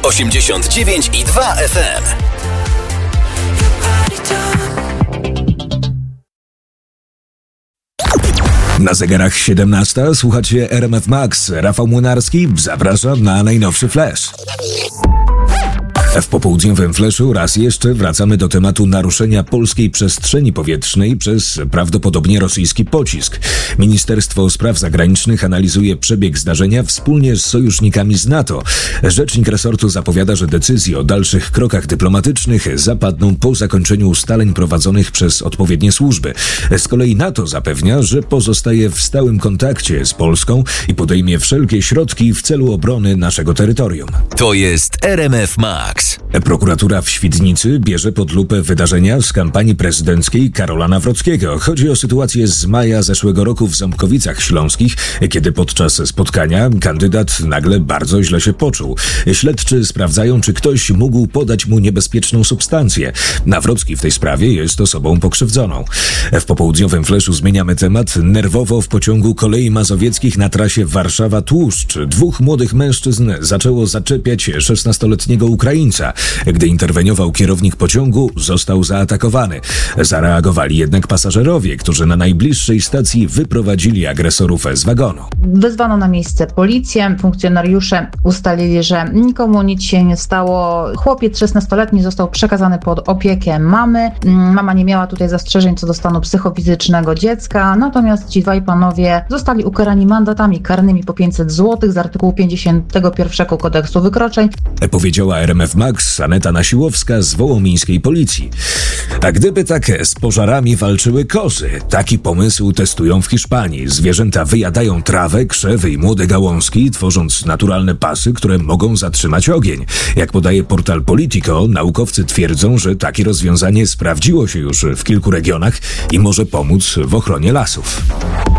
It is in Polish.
89,2 FM. Na zegarach 17 słuchacie RMF Max. Rafał Młynarski, zapraszam na najnowszy flash. W popołudniowym flashu raz jeszcze wracamy do tematu naruszenia polskiej przestrzeni powietrznej przez prawdopodobnie rosyjski pocisk. Ministerstwo Spraw Zagranicznych analizuje przebieg zdarzenia wspólnie z sojusznikami z NATO. Rzecznik resortu zapowiada, że decyzje o dalszych krokach dyplomatycznych zapadną po zakończeniu ustaleń prowadzonych przez odpowiednie służby. Z kolei NATO zapewnia, że pozostaje w stałym kontakcie z Polską i podejmie wszelkie środki w celu obrony naszego terytorium. To jest RMF Max. Prokuratura w Świdnicy bierze pod lupę wydarzenia z kampanii prezydenckiej Karola Nawrockiego. Chodzi o sytuację z maja zeszłego roku w Ząbkowicach Śląskich, kiedy podczas spotkania kandydat nagle bardzo źle się poczuł. Śledczy sprawdzają, czy ktoś mógł podać mu niebezpieczną substancję. Nawrocki w tej sprawie jest osobą pokrzywdzoną. W popołudniowym fleszu zmieniamy temat. Nerwowo w pociągu kolei mazowieckich na trasie Warszawa-Tłuszcz dwóch młodych mężczyzn zaczęło zaczepiać 16-letniego Ukraińca. Gdy interweniował kierownik pociągu, został zaatakowany. Zareagowali jednak pasażerowie, którzy na najbliższej stacji wyprowadzili agresorów z wagonu. Wezwano na miejsce policję. Funkcjonariusze ustalili, że nikomu nic się nie stało. Chłopiec 16-letni został przekazany pod opiekę mamy. Mama nie miała tutaj zastrzeżeń co do stanu psychofizycznego dziecka, natomiast ci dwaj panowie zostali ukarani mandatami karnymi po 500 zł z artykułu 51 Kodeksu Wykroczeń. Powiedziała RMF Max Aneta Nasiłowska z wołomińskiej policji. A gdyby tak z pożarami walczyły kozy? Taki pomysł testują w Hiszpanii. Zwierzęta wyjadają trawę, krzewy i młode gałązki, tworząc naturalne pasy, które mogą zatrzymać ogień. Jak podaje portal Politico, naukowcy twierdzą, że takie rozwiązanie sprawdziło się już w kilku regionach i może pomóc w ochronie lasów.